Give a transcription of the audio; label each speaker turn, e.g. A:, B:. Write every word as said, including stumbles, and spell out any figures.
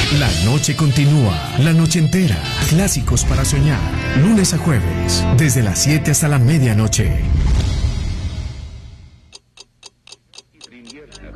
A: La noche continúa, la noche entera. Clásicos para soñar. Lunes a jueves, desde las siete hasta la medianoche.